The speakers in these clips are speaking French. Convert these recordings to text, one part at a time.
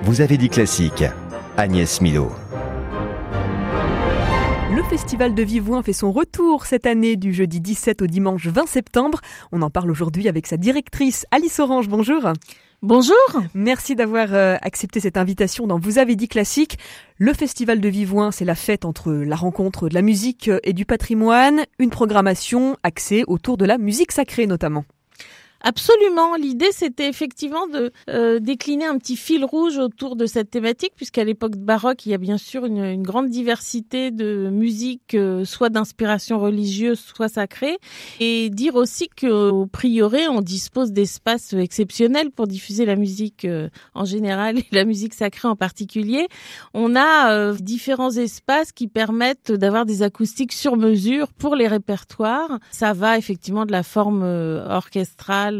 Vous avez dit classique, Agnès Milot. Le Festival de Vivouin fait son retour cette année du jeudi 17 au dimanche 20 septembre. On en parle aujourd'hui avec sa directrice Alice Orange. Bonjour. Bonjour. Merci d'avoir accepté cette invitation dans Vous avez dit classique. Le Festival de Vivouin, c'est la fête entre la rencontre de la musique et du patrimoine, une programmation axée autour de la musique sacrée notamment. Absolument. L'idée, c'était effectivement de décliner un petit fil rouge autour de cette thématique, puisqu'à l'époque baroque, il y a bien sûr une grande diversité de musique, soit d'inspiration religieuse, soit sacrée. Et dire aussi qu'au prieuré, on dispose d'espaces exceptionnels pour diffuser la musique en général et la musique sacrée en particulier. On a différents espaces qui permettent d'avoir des acoustiques sur mesure pour les répertoires. Ça va effectivement de la forme orchestrale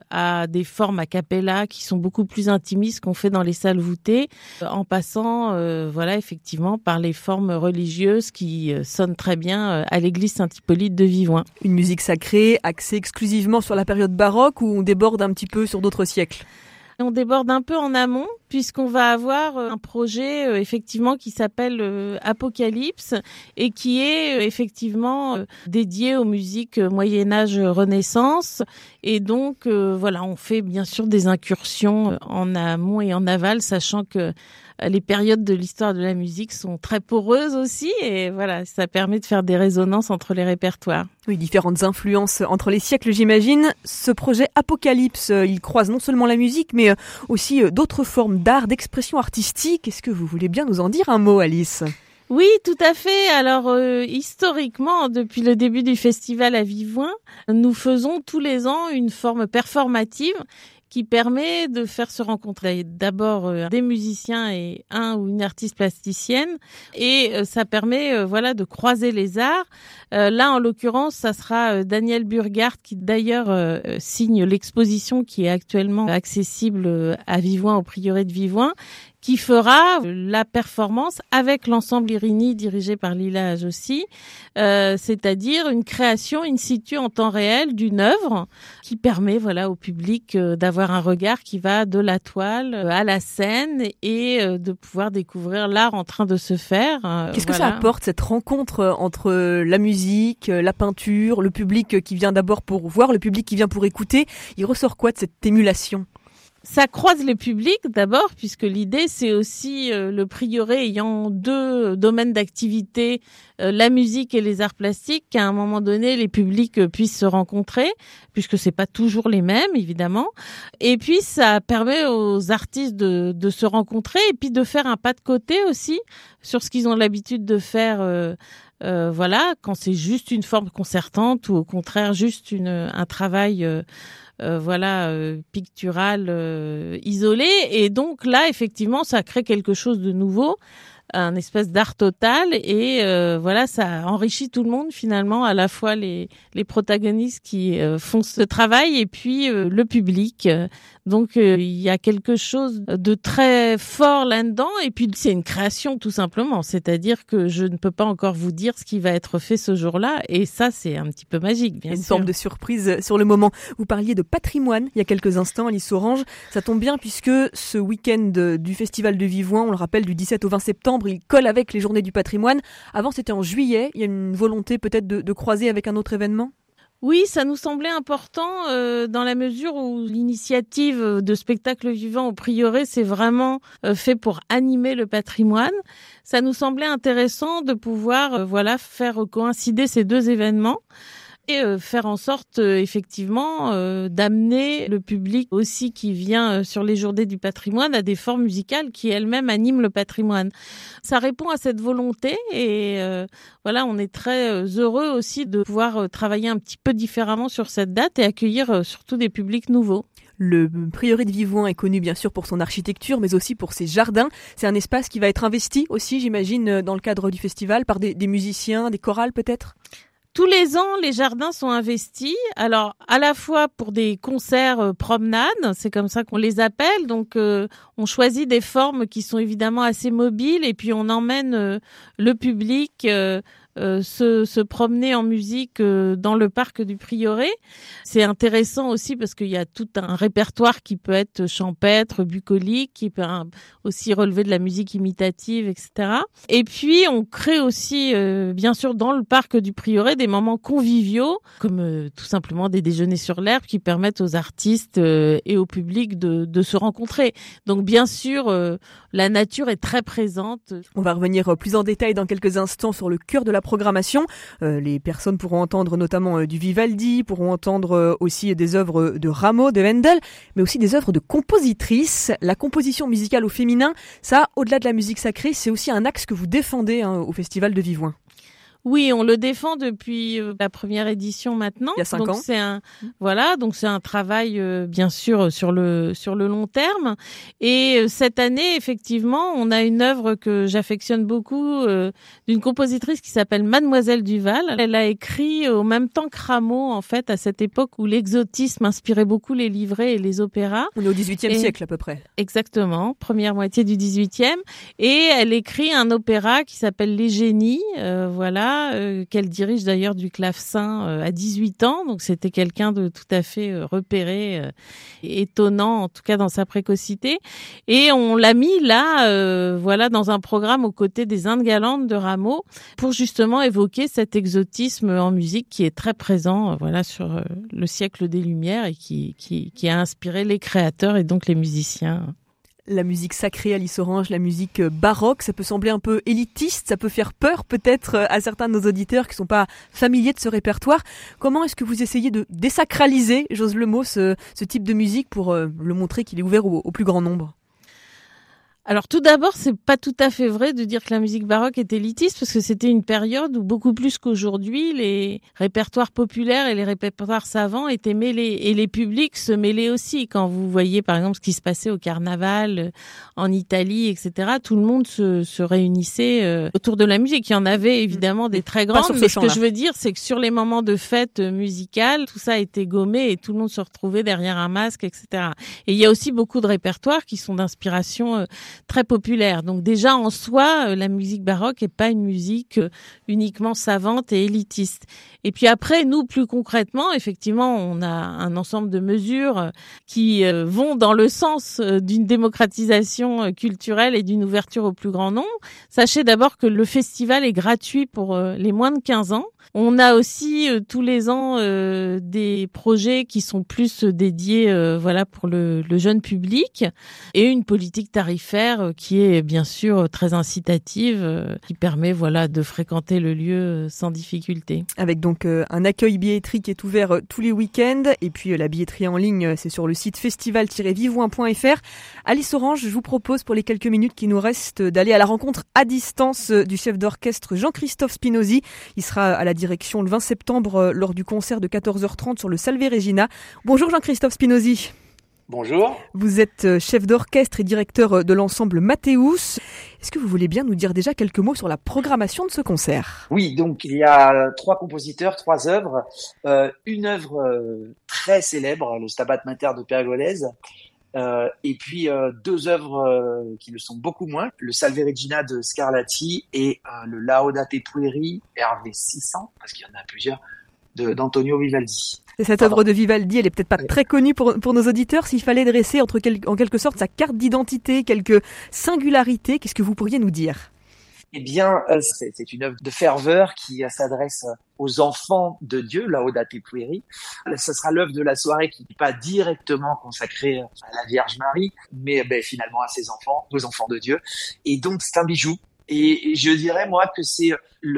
à des formes a cappella qui sont beaucoup plus intimistes qu'on fait dans les salles voûtées, en passant effectivement par les formes religieuses qui sonnent très bien à l'église Saint-Hippolyte de Vivouin. Une musique sacrée axée exclusivement sur la période baroque ou on déborde un petit peu sur d'autres siècles ? On déborde un peu en amont puisqu'on va avoir un projet effectivement qui s'appelle Apocalypse et qui est effectivement dédié aux musiques Moyen-Âge Renaissance. Et donc on fait bien sûr des incursions en amont et en aval, sachant que les périodes de l'histoire de la musique sont très poreuses aussi et voilà, ça permet de faire des résonances entre les répertoires. Oui, différentes influences entre les siècles, j'imagine. Ce projet Apocalypse, il croise non seulement la musique, mais aussi d'autres formes d'art, d'expression artistique. Est-ce que vous voulez bien nous en dire un mot, Alice ? Oui, tout à fait. Alors, historiquement, depuis le début du festival à Vivouin, nous faisons tous les ans une forme performative qui permet de faire se rencontrer d'abord des musiciens et un ou une artiste plasticienne. Et ça permet de croiser les arts. Là, en l'occurrence, ça sera Daniel Burghardt qui d'ailleurs signe l'exposition qui est actuellement accessible à Vivouin, au prieuré de Vivouin, qui fera la performance avec l'ensemble Irini dirigé par Lila Ajossi, c'est-à-dire une création in situ en temps réel d'une œuvre qui permet au public d'avoir un regard qui va de la toile à la scène et de pouvoir découvrir l'art en train de se faire. Qu'est-ce que ça apporte, cette rencontre entre la musique, la peinture, le public qui vient d'abord pour voir, le public qui vient pour écouter ? Il ressort quoi de cette émulation ? Ça croise les publics d'abord, puisque l'idée c'est aussi le prieuré ayant deux domaines d'activité, la musique et les arts plastiques, qu'à un moment donné les publics puissent se rencontrer, puisque c'est pas toujours les mêmes évidemment. Et puis ça permet aux artistes de se rencontrer et puis de faire un pas de côté aussi sur ce qu'ils ont l'habitude de faire. Quand c'est juste une forme concertante ou au contraire juste un travail pictural isolé. Et donc là, effectivement, ça crée quelque chose de nouveau, un espèce d'art total et ça enrichit tout le monde finalement, à la fois les protagonistes qui font ce travail et puis le public. Donc il y a quelque chose de très fort là-dedans et puis c'est une création tout simplement, c'est-à-dire que je ne peux pas encore vous dire ce qui va être fait ce jour-là et ça c'est un petit peu magique bien sûr. Une forme de surprise sur le moment. Vous parliez de patrimoine il y a quelques instants, Alice Orange, ça tombe bien puisque ce week-end du Festival de Vivouin, on le rappelle, du 17 au 20 septembre, il colle avec les Journées du patrimoine. Avant c'était en juillet, il y a une volonté peut-être de croiser avec un autre événement ? Oui, ça nous semblait important dans la mesure où l'initiative de spectacle vivant au prieuré, c'est vraiment fait pour animer le patrimoine. Ça nous semblait intéressant de pouvoir faire coïncider ces deux événements et faire en sorte effectivement d'amener le public aussi qui vient sur les Journées du patrimoine à des formes musicales qui elles-mêmes animent le patrimoine. Ça répond à cette volonté et on est très heureux aussi de pouvoir travailler un petit peu différemment sur cette date et accueillir surtout des publics nouveaux. Le prieuré de Vivouin est connu bien sûr pour son architecture, mais aussi pour ses jardins. C'est un espace qui va être investi aussi, j'imagine, dans le cadre du festival, par des musiciens, des chorales peut-être ? Tous les ans, les jardins sont investis. Alors, à la fois pour des concerts promenades, c'est comme ça qu'on les appelle. Donc, on choisit des formes qui sont évidemment assez mobiles et puis on emmène le public se promener en musique dans le parc du Prieuré. C'est intéressant aussi parce qu'il y a tout un répertoire qui peut être champêtre, bucolique, qui peut aussi relever de la musique imitative, etc. Et puis on crée aussi, bien sûr, dans le parc du Prieuré, des moments conviviaux, comme tout simplement des déjeuners sur l'herbe qui permettent aux artistes et au public de se rencontrer. Donc bien sûr, la nature est très présente. On va revenir plus en détail dans quelques instants sur le cœur de la programmation. Les personnes pourront entendre notamment du Vivaldi, pourront entendre aussi des œuvres de Rameau, de Handel, mais aussi des œuvres de compositrices. La composition musicale au féminin, ça, au-delà de la musique sacrée, c'est aussi un axe que vous défendez au Festival de Vivoin. Oui, on le défend depuis la première édition maintenant. Il y a 5 ans. Donc c'est un travail bien sûr sur le long terme. Et cette année, effectivement, on a une œuvre que j'affectionne beaucoup d'une compositrice qui s'appelle Mademoiselle Duval. Elle a écrit au même temps que Rameau, en fait, à cette époque où l'exotisme inspirait beaucoup les livrets et les opéras. On est au XVIIIe siècle à peu près. Exactement, première moitié du XVIIIe. Et elle écrit un opéra qui s'appelle Les Génies, qu'elle dirige d'ailleurs du clavecin à 18 ans. Donc c'était quelqu'un de tout à fait repéré, étonnant en tout cas dans sa précocité. Et on l'a mis là, dans un programme aux côtés des Indes galantes de Rameau pour justement évoquer cet exotisme en musique qui est très présent, sur le siècle des Lumières et qui a inspiré les créateurs et donc les musiciens. La musique sacrée, Alice Orange, la musique baroque, ça peut sembler un peu élitiste, ça peut faire peur peut-être à certains de nos auditeurs qui sont pas familiers de ce répertoire. Comment est-ce que vous essayez de désacraliser, j'ose le mot, ce type de musique pour le montrer qu'il est ouvert au plus grand nombre ? Alors tout d'abord, c'est pas tout à fait vrai de dire que la musique baroque est élitiste parce que c'était une période où beaucoup plus qu'aujourd'hui, les répertoires populaires et les répertoires savants étaient mêlés et les publics se mêlaient aussi. Quand vous voyez par exemple ce qui se passait au carnaval en Italie, etc., tout le monde se réunissait autour de la musique. Il y en avait évidemment des très grandes, mais ce que je veux dire, c'est que sur les moments de fête musicale, tout ça a été gommé et tout le monde se retrouvait derrière un masque, etc. Et il y a aussi beaucoup de répertoires qui sont d'inspiration très populaire. Donc déjà en soi, la musique baroque est pas une musique uniquement savante et élitiste. Et puis après, nous, plus concrètement, effectivement, on a un ensemble de mesures qui vont dans le sens d'une démocratisation culturelle et d'une ouverture au plus grand nombre. Sachez d'abord que le festival est gratuit pour les moins de 15 ans. On a aussi tous les ans des projets qui sont plus dédiés pour le jeune public et une politique tarifaire qui est bien sûr très incitative, qui permet de fréquenter le lieu sans difficulté. Avec donc un accueil billetterie qui est ouvert tous les week-ends et puis la billetterie en ligne, c'est sur le site festival-vivoin.fr. Alice Orange, je vous propose pour les quelques minutes qui nous restent d'aller à la rencontre à distance du chef d'orchestre Jean-Christophe Spinozzi. Il sera à la direction le 20 septembre lors du concert de 14h30 sur le Salve Regina. Bonjour Jean-Christophe Spinozzi. Bonjour. Vous êtes chef d'orchestre et directeur de l'ensemble Mathéus. Est-ce que vous voulez bien nous dire déjà quelques mots sur la programmation de ce concert ? Oui, donc il y a 3 compositeurs, 3 œuvres. Une œuvre très célèbre, le Stabat Mater de Pergolèse, et puis 2 œuvres qui le sont beaucoup moins, le Salve Regina de Scarlatti et le Laudate Pueri RV 600, parce qu'il y en a plusieurs, d'Antonio Vivaldi. Et cette œuvre de Vivaldi, elle est peut-être pas très connue pour nos auditeurs. S'il fallait dresser en quelque sorte sa carte d'identité, quelques singularités, qu'est-ce que vous pourriez nous dire ? Eh bien, c'est une œuvre de ferveur qui s'adresse aux enfants de Dieu, Laudate Pueri. Ce sera l'œuvre de la soirée qui n'est pas directement consacrée à la Vierge Marie, mais finalement à ses enfants, aux enfants de Dieu. Et donc, c'est un bijou. Et je dirais, moi, que c'est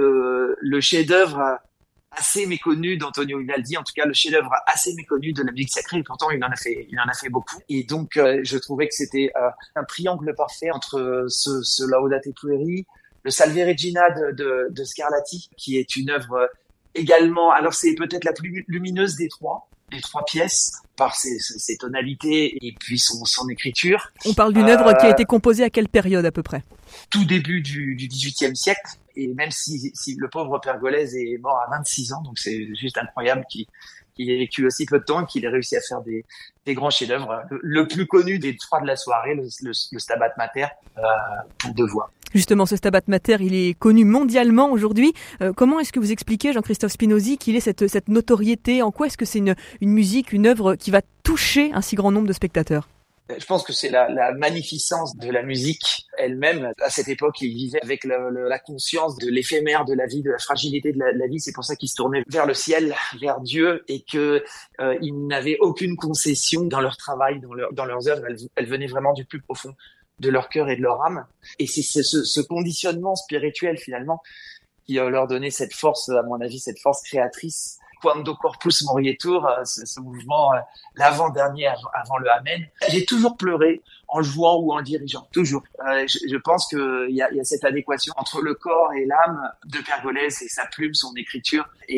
le chef-d'œuvre assez méconnu d'Antonio Vivaldi, en tout cas le chef-d'œuvre assez méconnu de la musique sacrée, et pourtant il en a fait beaucoup. Et donc je trouvais que c'était un triangle parfait entre ce Laudate Pueri, le Salve Regina de Scarlatti, qui est une œuvre également, alors c'est peut-être la plus lumineuse des trois pièces, par ses tonalités et puis son écriture. On parle d'une œuvre qui a été composée à quelle période à peu près ? Tout début du XVIIIe siècle, et même si le pauvre Pergolèse est mort à 26 ans, donc c'est juste incroyable qu'il ait vécu aussi peu de temps et qu'il ait réussi à faire des grands chefs-d'œuvre. Le plus connu des 3 de la soirée, le Stabat Mater, pour 2 voix. Justement, ce Stabat Mater, il est connu mondialement aujourd'hui. Comment est-ce que vous expliquez, Jean-Christophe Spinozzi, qu'il ait cette notoriété? En quoi est-ce que c'est une musique, une œuvre qui va toucher un si grand nombre de spectateurs? Je pense que c'est la magnificence de la musique elle-même. À cette époque, il vivait avec la conscience de l'éphémère de la vie, de la fragilité de la vie. C'est pour ça qu'il se tournait vers le ciel, vers Dieu, et que ils n'avaient aucune concession dans leur travail, dans leurs œuvres. Elles venaient vraiment du plus profond de leur cœur et de leur âme. Et c'est ce conditionnement spirituel finalement qui leur donnait cette force, à mon avis, cette force créatrice. Quando corpus morietur, ce mouvement l'avant-dernier avant le Amen. J'ai toujours pleuré en le jouant ou en le dirigeant, toujours. Je pense qu'il y a cette adéquation entre le corps et l'âme de Pergolèse et sa plume, son écriture, et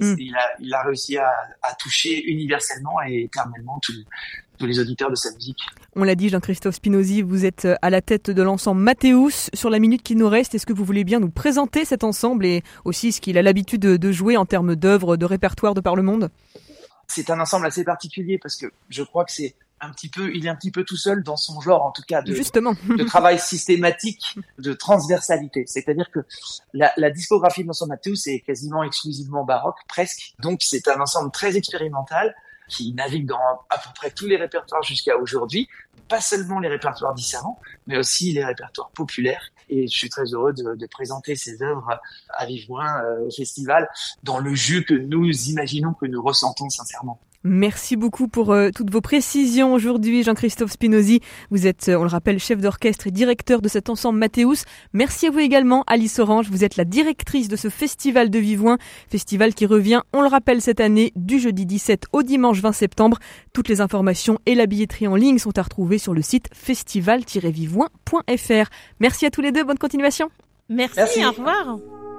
il a réussi à toucher universellement et éternellement tous les auditeurs de sa musique. On l'a dit, Jean-Christophe Spinozzi, vous êtes à la tête de l'ensemble Mathéus. Sur la minute qui nous reste, est-ce que vous voulez bien nous présenter cet ensemble et aussi ce qu'il a l'habitude de jouer en termes d'œuvres, de répertoire de par le monde? C'est un ensemble assez particulier parce que je crois que il est un petit peu tout seul dans son genre, en tout cas, de travail systématique, de transversalité. C'est-à-dire que la discographie de l'ensemble Mathéus est quasiment exclusivement baroque, presque. Donc c'est un ensemble très expérimental qui navigue dans à peu près tous les répertoires jusqu'à aujourd'hui, pas seulement les répertoires dissonants, mais aussi les répertoires populaires. Et je suis très heureux de présenter ces œuvres à Vivouin au festival, dans le jus que nous imaginons, que nous ressentons sincèrement. Merci beaucoup pour toutes vos précisions aujourd'hui, Jean-Christophe Spinozzi. Vous êtes, on le rappelle, chef d'orchestre et directeur de cet ensemble Mathéus. Merci à vous également, Alice Orange. Vous êtes la directrice de ce festival de Vivouin, festival qui revient, on le rappelle, cette année, du jeudi 17 au dimanche 20 septembre. Toutes les informations et la billetterie en ligne sont à retrouver sur le site festival-vivouin.fr. Merci à tous les deux, bonne continuation. Merci. Au revoir.